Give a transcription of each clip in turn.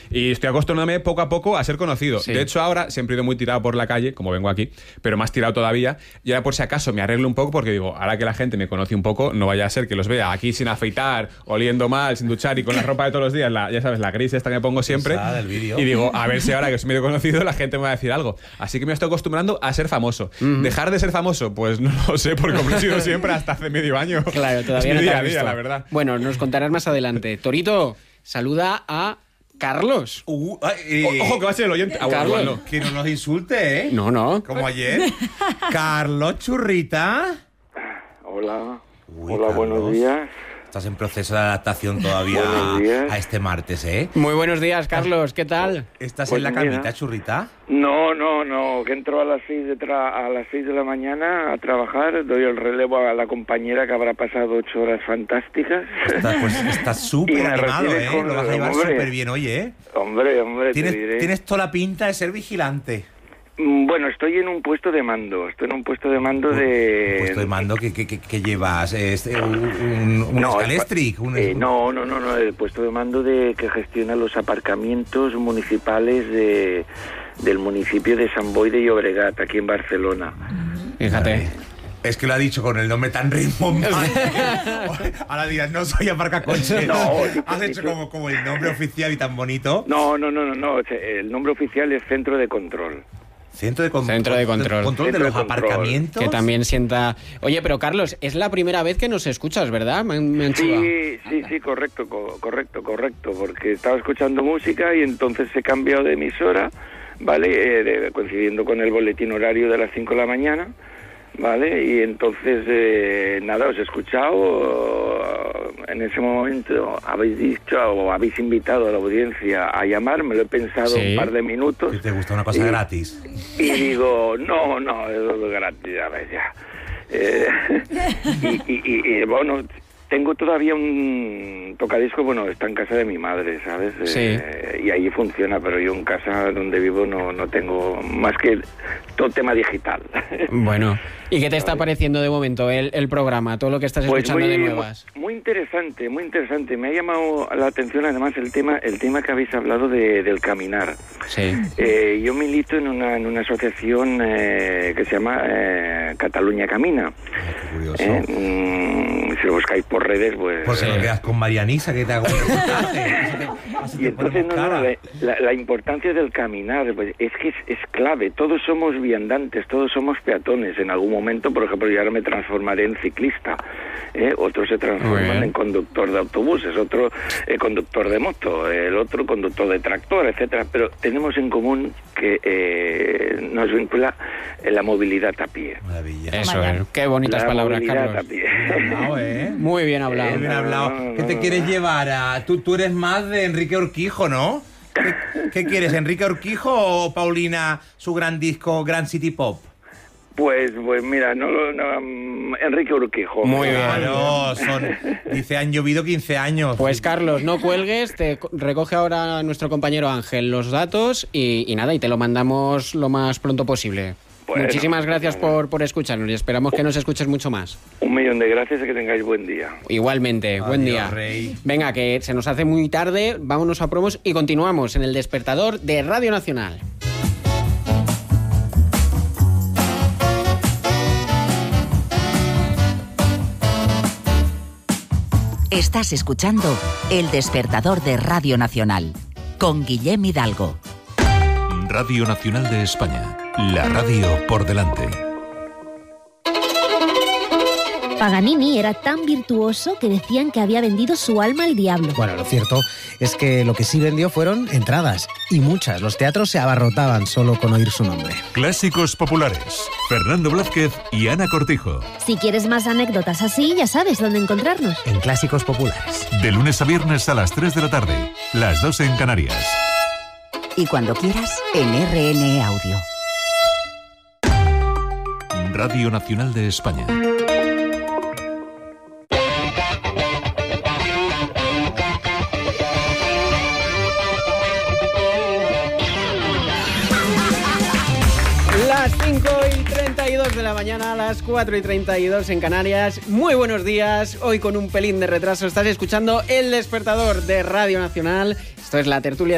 Y estoy acostumbrándome poco a poco a ser conocido. Sí. De hecho, ahora siempre he ido muy tirado por la calle, como vengo aquí, pero más tirado todavía. Y ahora, por si acaso, me arreglo un poco porque digo, ahora que la gente me conoce un poco, no vaya a ser que los vea aquí sin afeitar, oliendo mal, sin duchar y con la ropa de todos los días, ya sabes, la gris esta que me pongo siempre. Y digo, a ver si ahora que soy medio conocido la gente me va a decir algo. Así que me estoy acostumbrando a ser famoso. ¿Dejar de ser famoso? Pues no lo sé, porque como he sido siempre hasta hace medio año. Claro, todavía es no mi te día a has día, visto. la verdad. Bueno, nos contarás más adelante. Torito, saluda a Carlos. Ojo, que va a ser el oyente. Carlos. No. Que no nos insulte, ¿eh? No. Como ayer. Carlos Churrita. Hola. Uy, Hola, Carlos. buenos días. Estás en proceso de adaptación todavía Buenos días. a este martes, ¿eh? Muy buenos días, Carlos. ¿Qué tal? ¿Estás Pues en la mira. camita, Churrita? No, que entro a las 6 de la mañana a trabajar, doy el relevo a la compañera que habrá pasado 8 horas fantásticas. Estás Y súper me animado, recibes ¿eh? con Lo vas a llevar hombre. súper bien hoy, ¿eh? Hombre, te diré. Tienes toda la pinta de ser vigilante. Bueno, estoy en un puesto de mando. ¿Un puesto de mando que llevas? ¿Un Scalestric? No, el puesto de mando que gestiona los aparcamientos municipales del municipio de Sant Boi de Llobregat, aquí en Barcelona. Fíjate. Es que lo ha dicho con el nombre tan rimbombante. Ahora dirás, no soy aparcacoches. No, has hecho como el nombre oficial y tan bonito. No. El nombre oficial es Centro de Control. Centro de control. Centro de control. Control de Centro los de control. aparcamientos. Que también sienta... Oye, pero Carlos, es la primera vez que nos escuchas, ¿verdad? Me han chivado. Sí, correcto, porque estaba escuchando música y entonces he cambiado de emisora, ¿vale? Coincidiendo con el boletín horario de las 5 de la mañana, ¿vale? Y entonces, os he escuchado, en ese momento habéis invitado a la audiencia a llamar, me lo he pensado un par de minutos. Si te gusta una cosa gratis. Y digo, no, es gratis, a ver, ya. Y bueno, tengo todavía un tocadiscos, bueno, está en casa de mi madre, ¿sabes? Sí. Y ahí funciona, pero yo en casa donde vivo no tengo más que todo tema digital. Bueno, ¿y qué te está pareciendo de momento el programa, todo lo que estás escuchando de nuevas? Muy interesante. Me ha llamado la atención además el tema que habéis hablado del caminar. Sí. Yo milito en una asociación que se llama Cataluña Camina. Qué curioso. Si lo buscáis por redes, pues... Pues te quedas con Marianisa, que te hago un reportaje. Y entonces, la importancia del caminar, pues, es que es clave. Todos somos viandantes, todos somos peatones. En algún momento, por ejemplo, yo ahora me transformaré en ciclista. Otros se transforman en conductor de autobuses, otro conductor de moto, el otro conductor de tractor, etcétera. Pero tenemos en común que nos vincula la movilidad a pie. Maravilla. Eso es. Qué bonitas palabras, movilidad Carlos. a pie. No, ¿eh? Muy bien hablado. Bien hablado. ¿Qué te quieres llevar? Tú eres más de Enrique Urquijo, ¿no? ¿Qué quieres, Enrique Urquijo o Paulina, su gran disco, Grand City Pop? Pues mira, Enrique Urquijo. Muy bien. Claro, dice, han llovido 15 años. Pues Carlos, no cuelgues, te recoge ahora nuestro compañero Ángel los datos y nada, y te lo mandamos lo más pronto posible. Bueno, muchísimas gracias por escucharnos y esperamos que nos escuches mucho más. 1.000.000 de gracias y que tengáis buen día. Igualmente, Adiós, buen día. Rey. Venga, que se nos hace muy tarde, vámonos a promos y continuamos en el despertador de Radio Nacional. Estás escuchando El Despertador de Radio Nacional con Guillem Hidalgo. Radio Nacional de España, la radio por delante. Paganini era tan virtuoso que decían que había vendido su alma al diablo. Bueno, lo cierto es que lo que sí vendió fueron entradas, y muchas. Los teatros se abarrotaban solo con oír su nombre. Clásicos populares, Fernando Blázquez y Ana Cortijo. Si quieres más anécdotas así, ya sabes dónde encontrarnos. En Clásicos Populares. De lunes a viernes a las 3 de la tarde, las 2 en Canarias. Y cuando quieras, en RN Audio. Radio Nacional de España. Las 5:32 de la mañana, las 4:32 en Canarias. Muy buenos días. Hoy con un pelín de retraso estás escuchando El Despertador de Radio Nacional. Esto es la tertulia despierta.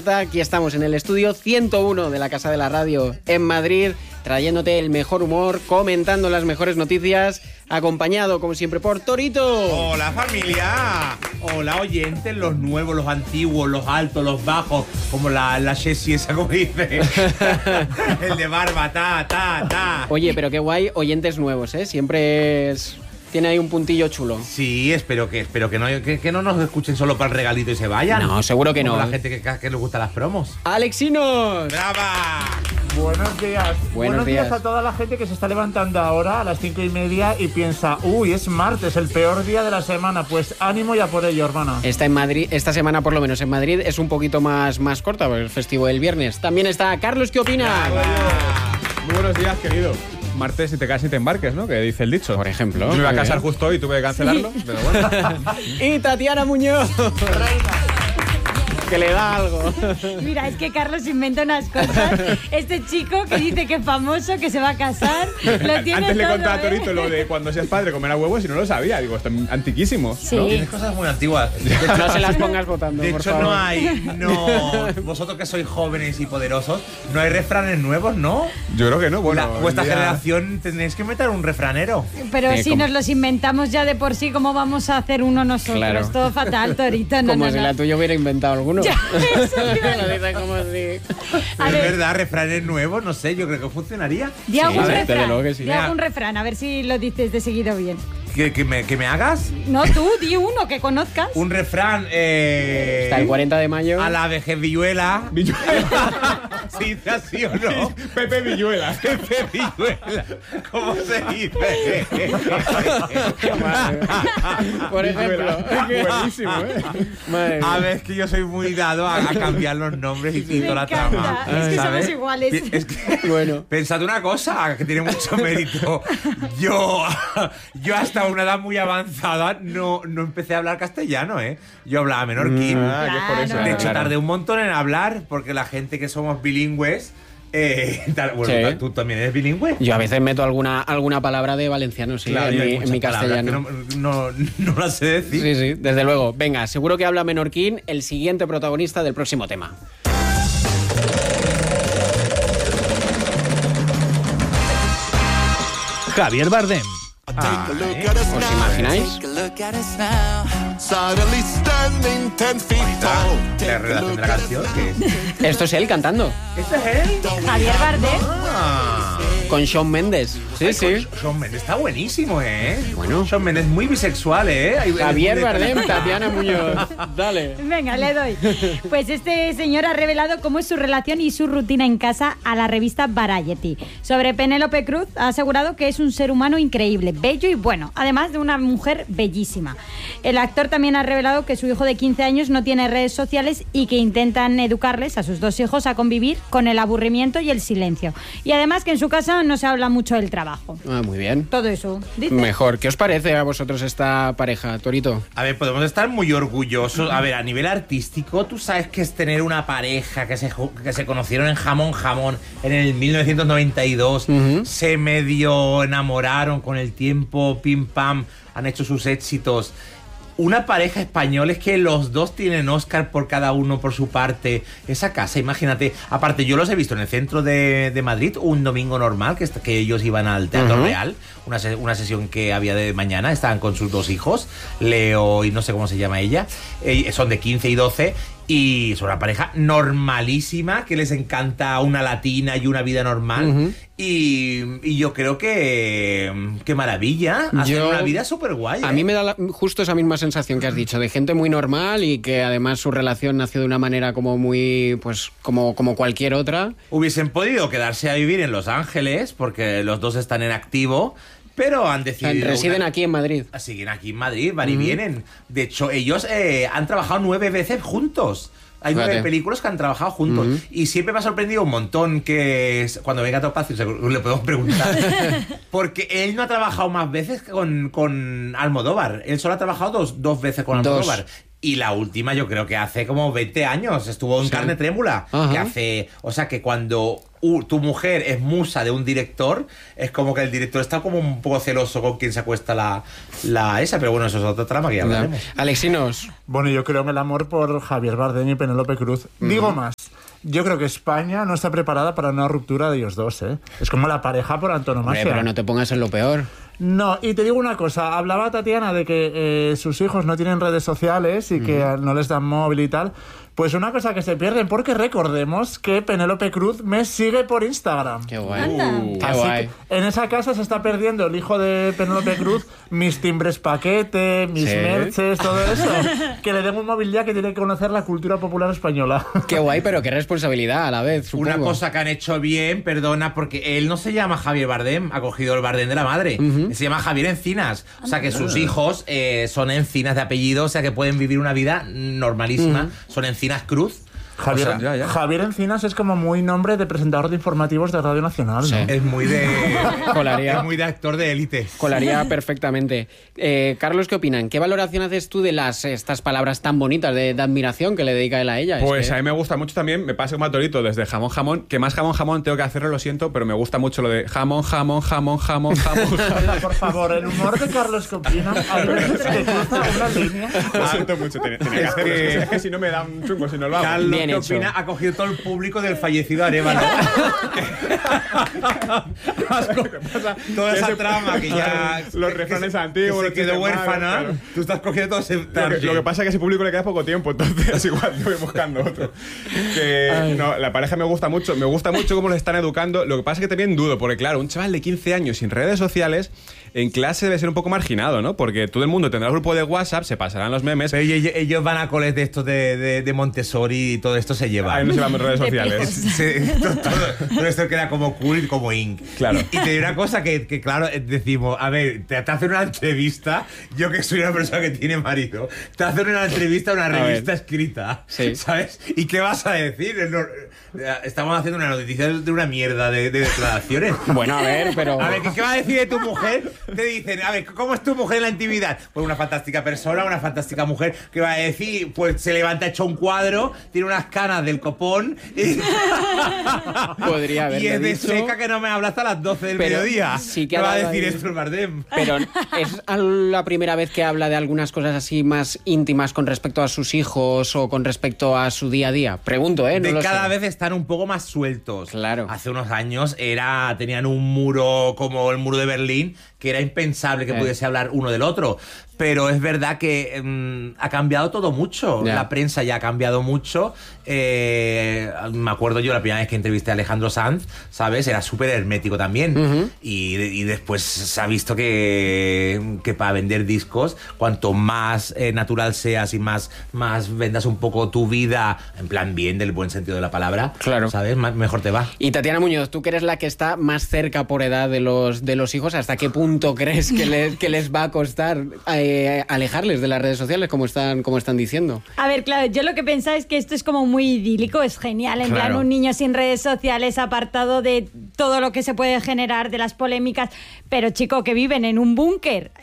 Marta. Aquí estamos en el estudio 101 de la Casa de la Radio en Madrid, trayéndote el mejor humor, comentando las mejores noticias, acompañado, como siempre, por Torito. Hola, familia. Hola, oyentes, los nuevos, los antiguos, los altos, los bajos, como la Jessie esa, como dice. El de barba, ta. Oye, pero qué guay, oyentes nuevos, ¿eh? Siempre tiene ahí un puntillo chulo. Sí, espero que no nos escuchen solo para el regalito y se vayan. No, seguro que como no. La gente que les gustan las promos. ¡Alexinos! ¡Brava! Buenos días. Buenos días a toda la gente que se está levantando ahora a las 5:30 y piensa, uy, es martes, el peor día de la semana. Pues ánimo ya por ello, hermana. Está en Madrid, esta semana por lo menos en Madrid es un poquito más corta, porque el festivo del viernes. También está Carlos, ¿qué opina? Muy buenos días, querido. Martes, si te casas y te embarques, ¿no? Que dice el dicho. Por ejemplo. Yo me iba a casar justo hoy y tuve que cancelarlo, sí. Pero bueno. Y Tatiana Muñoz. Que le da algo. Mira, es que Carlos inventa unas cosas. Este chico que dice que es famoso, que se va a casar, lo tiene Antes le todo, contaba a Torito lo de cuando seas padre comerá huevos y no lo sabía. Digo, está antiquísimo. Sí. ¿No? Tienes cosas muy antiguas. No se las pongas votando, de por hecho, favor. Vosotros que sois jóvenes y poderosos, no hay refranes nuevos, ¿no? Yo creo que no. Bueno, vuestra generación tenéis que meter un refranero. Pero si nos los inventamos ya de por sí, ¿cómo vamos a hacer uno nosotros? Claro. Todo fatal, Torito. Como si la tuya hubiera inventado alguno. Ya, eso Lo dice como si... Es verdad, refranes nuevos, no sé, yo creo que funcionaría. Di algún refrán. desde luego que sí. Di algún refrán, a ver si lo dices de seguido bien. ¿Que me hagas? No, tú, di uno que conozcas. Un refrán. Hasta el 40 de mayo. A la vejez Villuela. ¿Se dice así o no? Sí, Pepe Villuela. Pepe Villuela. ¿Cómo se dice? Por ejemplo. Buenísimo, ¿eh? A ver, es que yo soy muy dado a cambiar los nombres y pinto la trama. Es que ¿sabes? somos iguales. Es que, bueno. Pensad una cosa que tiene mucho mérito. Yo hasta una edad muy avanzada no empecé a hablar castellano, ¿eh? Yo hablaba menorquín. Que es por eso. De hecho, tardé un montón en hablar porque la gente que somos bilingües... bueno, Sí. ¿tú también eres bilingüe? Yo a veces meto alguna palabra de valenciano, sí, Claro, en mi castellano. No la sé decir. Sí, sí, desde luego. Venga, seguro que habla menorquín el siguiente protagonista del próximo tema. Javier Bardem. ¿Os imagináis? La relación de la canción, ¿qué es? Esto es él cantando. ¿Esto es él? Javier Bardem. Con Shawn Mendes. Sí, sí. Shawn Mendes está buenísimo, ¿eh? Bueno. Shawn Mendes muy bisexual, ¿eh? Javier Bardem, Tatiana Muñoz. Dale. Venga, le doy. Pues este señor ha revelado cómo es su relación y su rutina en casa a la revista Variety. Sobre Penélope Cruz, ha asegurado que es un ser humano increíble, bello y bueno, además de una mujer bellísima. El actor también ha revelado que su hijo de 15 años no tiene redes sociales y que intentan educarles a sus dos hijos a convivir con el aburrimiento y el silencio. Y además que en su casa no se habla mucho del trabajo. Ah, muy bien. Todo eso. ¿Dice? Mejor. ¿Qué os parece a vosotros esta pareja, Torito? A ver, podemos estar muy orgullosos. A ver, a nivel artístico, tú sabes que es tener una pareja que se conocieron en Jamón en el 1992, se medio enamoraron con el tiempo, pim pam, han hecho sus éxitos. Una pareja española es que los dos tienen Oscar por cada uno por su parte. Esa casa, imagínate. Aparte, yo los he visto en el centro de Madrid un domingo normal, que ellos iban al Teatro Real, una sesión que había de mañana, estaban con sus dos hijos, Leo y no sé cómo se llama ella, son de 15 y 12, y son una pareja normalísima, que les encanta una latina y una vida normal. Y yo creo que maravilla, hacer una vida súper guay. A mí me da justo esa misma sensación que has dicho, de gente muy normal y que además su relación nació de una manera como muy, pues, como cualquier otra. Hubiesen podido quedarse a vivir en Los Ángeles, porque los dos están en activo, pero han decidido... Residen aquí en Madrid. Siguen aquí en Madrid, van y vienen. De hecho, ellos han trabajado 9 veces juntos. Hay 9 películas que han trabajado juntos. Y siempre me ha sorprendido un montón que cuando venga Topacio le podemos preguntar. Porque él no ha trabajado más veces con Almodóvar. Él solo ha trabajado dos veces con Almodóvar. Y la última yo creo que hace como 20 años. Estuvo en Carne Trémula. Que hace... O sea que cuando tu mujer es musa de un director, es como que el director está como un poco celoso con quien se acuesta la esa. Pero bueno, eso es otra trama que ya hablaremos. Alexinos. Bueno, yo creo en el amor por Javier Bardem y Penélope Cruz. Digo más. Yo creo que España no está preparada para una ruptura de ellos dos, ¿eh? Es como la pareja por antonomasia. Pero no te pongas en lo peor. No, y te digo una cosa, hablaba Tatiana de que sus hijos no tienen redes sociales y que no les dan móvil y tal. Pues una cosa que se pierden, porque recordemos que Penélope Cruz me sigue por Instagram. Qué guay. Anda. Qué guay. En esa casa se está perdiendo el hijo de Penélope Cruz, mis timbres paquete, mis merches, todo eso. Que le den un móvil ya que tiene que conocer la cultura popular española. Qué guay, pero qué responsabilidad a la vez, supongo. Una cosa que han hecho bien, perdona, porque él no se llama Javier Bardem, ha cogido el Bardem de la madre. Se llama Javier Encinas. O sea que sus hijos son Encinas de apellido, o sea que pueden vivir una vida normalísima. Son Encinas Cruz. Javier, O sea, ya. Javier Encinas es como muy nombre de presentador de informativos de Radio Nacional, ¿no? Sí. Es muy de... Colaría. Es muy de actor de élite. Colaría perfectamente. Carlos, ¿qué opinan? ¿Qué valoración haces tú de estas palabras tan bonitas de admiración que le dedica él a ella? Pues a mí me gusta mucho también, me pasa como a Torito, desde jamón, jamón, que más jamón, jamón tengo que hacerlo, lo siento, pero me gusta mucho lo de jamón, jamón, jamón, jamón, jamón. Por favor, el humor de Carlos, ¿qué opinan? Hay veces que cruza una línea. Lo siento mucho, tenía que hacerlo. Es que si no me da un chungo, si no lo hago. Carlos, Bien ¿qué hecho. opina? Ha cogido todo el público del fallecido Arévalo. Toda Que esa se- trama que ya... Los refranes antiguos, que los se quedó chistes malos, huérfana. claro. Tú estás cogiendo todo ese... Lo que pasa es que a ese público le queda poco tiempo, entonces igual yo voy buscando otro. No, la pareja me gusta mucho cómo los están educando. Lo que pasa es que también dudo, porque claro, un chaval de 15 años sin redes sociales, en clase debe ser un poco marginado, ¿no? Porque todo el mundo tendrá el grupo de WhatsApp, se pasarán los memes. Pero ellos van a coles de estos de Montessori y todo esto se lleva. Ahí no se van redes sociales. Todo esto queda como cool y como ink. Claro. Y te digo una cosa que claro, decimos, a ver, te hacen una entrevista, yo que soy una persona que tiene marido, te hacen una entrevista a una revista escrita, Sí. ¿sabes? ¿Y qué vas a decir? Estamos haciendo una noticia de una mierda de declaraciones. Bueno, a ver, pero... A ver, ¿qué va a decir de tu mujer? Te dicen, a ver, ¿cómo es tu mujer en la intimidad? Pues una fantástica persona, una fantástica mujer. ¿Qué va a decir? Pues se levanta hecho un cuadro, tiene unas canas del copón y, Podría haberlo y es de dicho. seca que no me habla hasta las 12 del Pero mediodía. sí que ¿Qué ha va a dado decir ahí- esto el Bardem? Pero es la primera vez que habla de algunas cosas así más íntimas con respecto a sus hijos o con respecto a su día a día. Pregunto, ¿eh? No De lo cada sé. vez están un poco más sueltos. Claro. Hace unos años tenían un muro como el muro de Berlín, que era impensable que pudiese hablar uno del otro. Pero es verdad que ha cambiado todo mucho. Ya. La prensa ya ha cambiado mucho. Me acuerdo yo la primera vez que entrevisté a Alejandro Sanz, ¿sabes? Era súper hermético también. Y después se ha visto que para vender discos, cuanto más natural seas y más vendas un poco tu vida, en plan bien, del buen sentido de la palabra, Claro. ¿sabes? Mejor te va. Y Tatiana Muñoz, tú que eres la que está más cerca por edad de los hijos, ¿hasta qué punto crees que les va a costar alejarles de las redes sociales, como están diciendo? A ver, claro, yo lo que pensaba es que esto es como muy idílico, es genial, en plan Claro. un niño sin redes sociales, apartado de todo lo que se puede generar, de las polémicas, pero chico, que viven en un búnker,